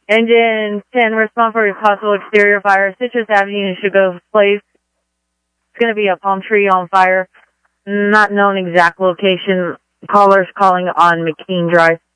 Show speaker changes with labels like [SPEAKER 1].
[SPEAKER 1] Engine 10, respond for a possible exterior fire. Citrus Avenue, Sugar Place. It's going to be a palm tree on fire. Not known exact location. Callers calling on McKean Drive.